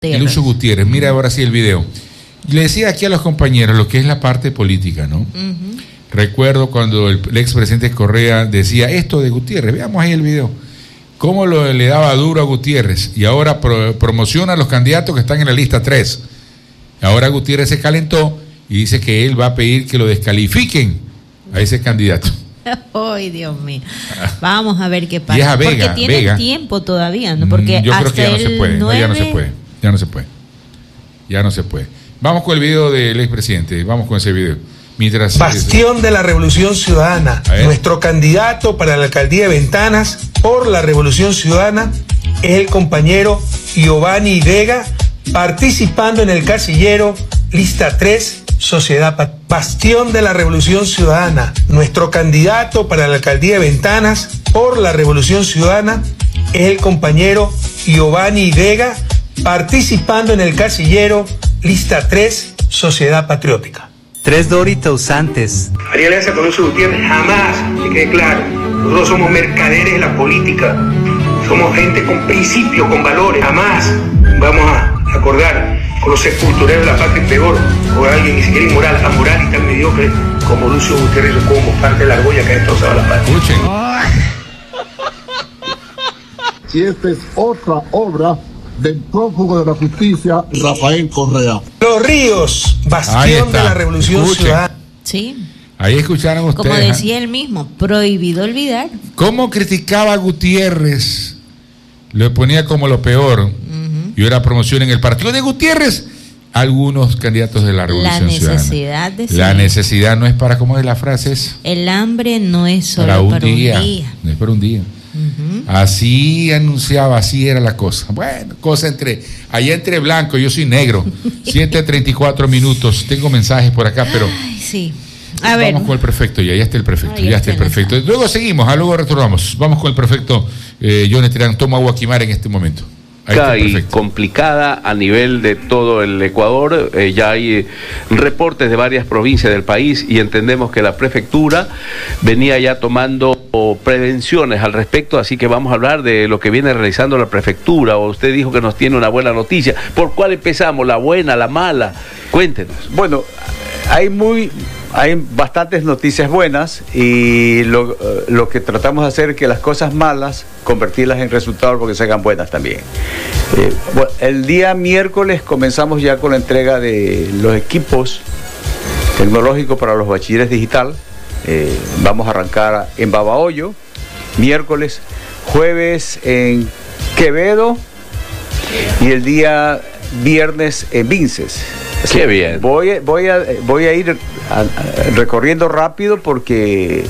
El Lucho Gutiérrez, mira ahora sí el video. Le decía aquí a los compañeros lo que es la parte política, ¿no? Recuerdo cuando el expresidente Correa decía esto de Gutiérrez, veamos ahí el video, cómo le daba duro a Gutiérrez, y ahora promociona a los candidatos que están en la lista 3. Ahora Gutiérrez se calentó y dice que él va a pedir que lo descalifiquen a ese candidato. Ay, Dios mío. Vamos a ver qué pasa. Y es a Vega, porque tiene tiempo todavía, ¿no? Porque yo creo que ya no se puede. 9... No, ya no se puede. Vamos con el video del expresidente. Vamos con ese video. Mientras Bastión de la Revolución Ciudadana. Nuestro candidato para la alcaldía de Ventanas por la Revolución Ciudadana es el compañero Giovanni Vega, participando en el casillero lista 3, Sociedad Bastión de la Revolución Ciudadana. Nuestro candidato para la alcaldía de Ventanas por la Revolución Ciudadana es el compañero Giovanni Vega, participando en el casillero lista 3, Sociedad Patriótica. 3 Doritos antes. Haría alianza con Lucho Gutiérrez, jamás, que quede claro. Nosotros somos mercaderes de la política, somos gente con principios, con valores. Jamás vamos a acordar con los sepultureros de la patria, peor, o alguien ni siquiera inmoral, amoral y tan mediocre como Lucio Gutiérrez o como parte de la argolla que ha destrozado la patria. Escuchen. Y esta es otra obra del prófugo de la justicia, Rafael Correa. Los Ríos, bastión de la Revolución Ciudadana. Sí. Ahí escucharon ustedes. Como decía él mismo, prohibido olvidar. ¿Cómo criticaba a Gutiérrez? Lo ponía como lo peor. Y ahora promoción en el partido de Gutiérrez algunos candidatos de la Revolución Ciudadana. La necesidad no es para, ¿cómo es la frase? El hambre no es solo para un día. No es para un día. Así anunciaba, así era la cosa. Bueno, cosa allá entre blanco, yo soy negro. 7:34 minutos. Tengo mensajes por acá, pero ay, sí. Vamos con el prefecto, ya está el prefecto, ya está el prefecto. Luego seguimos, luego retornamos. Vamos con el prefecto Johnny Terán. Toma Guaquimara en este momento. Y complicada a nivel de todo el Ecuador. Ya hay reportes de varias provincias del país y entendemos que la prefectura venía ya tomando prevenciones al respecto, así que vamos a hablar de lo que viene realizando la prefectura. O usted dijo que nos tiene una buena noticia. ¿Por cuál empezamos? ¿La buena, la mala? Cuéntenos. Bueno, hay bastantes noticias buenas y lo que tratamos de hacer es que las cosas malas convertirlas en resultados porque se hagan buenas también. Bueno, el día miércoles comenzamos ya con la entrega de los equipos tecnológicos para los bachilleres digital. Vamos a arrancar en Babahoyo, miércoles, jueves en Quevedo y el día viernes en Vinces. Qué bien. Voy a ir recorriendo rápido porque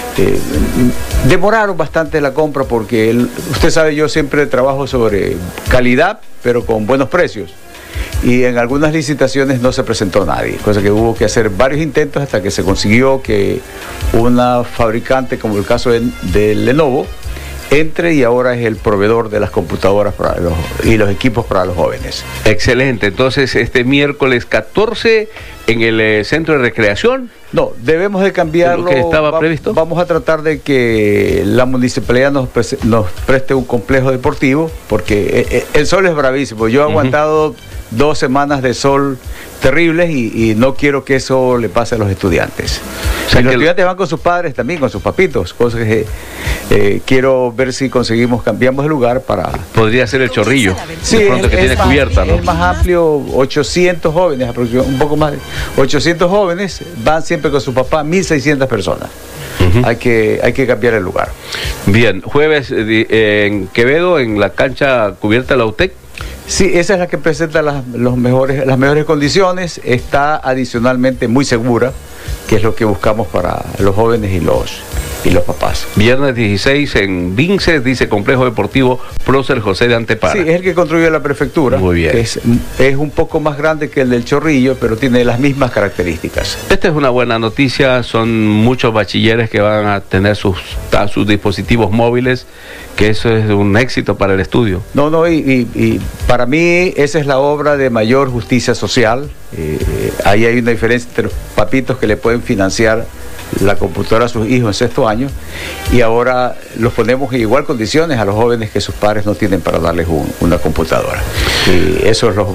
demoraron bastante la compra porque usted sabe, yo siempre trabajo sobre calidad pero con buenos precios y en algunas licitaciones no se presentó nadie, cosa que hubo que hacer varios intentos hasta que se consiguió que una fabricante como el caso de Lenovo entre y ahora es el proveedor de las computadoras y los equipos para los jóvenes. Excelente. Entonces, este miércoles 14 en el centro de recreación. No, debemos de cambiarlo. ¿Qué estaba previsto? Vamos a tratar de que la municipalidad nos preste un complejo deportivo, porque el sol es bravísimo. Yo he aguantado 2 semanas de sol terribles y no quiero que eso le pase a los estudiantes. O sea, los estudiantes van con sus padres también, con sus papitos, cosas que quiero ver si cambiamos de lugar para... Podría ser el Chorrillo, sí, de pronto que tiene cubierta, ¿no? Es más amplio, 800 jóvenes, aproximadamente, un poco más de 800 jóvenes, van siempre con su papá, 1.600 personas. Hay que cambiar el lugar. Bien, jueves en Quevedo, en la cancha cubierta de la UTEC. Sí, esa es la que presenta las mejores condiciones, está adicionalmente muy segura, que es lo que buscamos para los jóvenes y los papás. Viernes 16 en Vinces, dice Complejo Deportivo Prócer José de Antepara. Sí, es el que construyó la prefectura. Muy bien. Que es un poco más grande que el del Chorrillo, pero tiene las mismas características. Esta es una buena noticia, son muchos bachilleres que van a tener sus dispositivos móviles, que eso es un éxito para el estudio. Y para mí esa es la obra de mayor justicia social. Ahí hay una diferencia entre los papitos que le pueden financiar la computadora a sus hijos en sexto año, y ahora los ponemos en igual condiciones a los jóvenes que sus padres no tienen para darles una computadora. Y eso es lo